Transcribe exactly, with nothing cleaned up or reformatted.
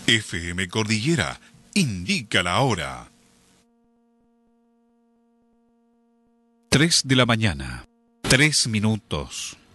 F M Cordillera indica la hora. Tres de la mañana, tres minutos.